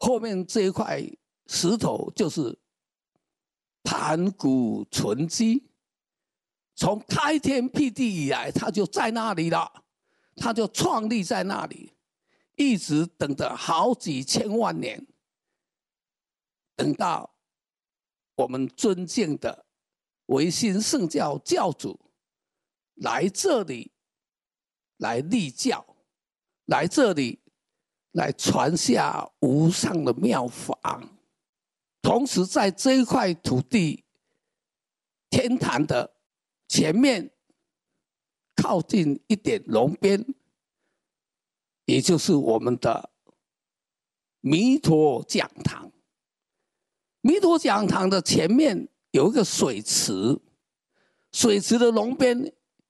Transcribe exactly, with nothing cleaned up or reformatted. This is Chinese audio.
后面这一块石头就是盘古存基，从开天辟地以来，他就在那里了，他就创立在那里，一直等了好几千万年，等到我们尊敬的维新圣教教主来这里来立教，来这里来传下无上的妙法。同时在这一块土地天坛的前面靠近一点龙边，也就是我们的弥陀讲堂。弥陀讲堂的前面有一个水池，水池的龙边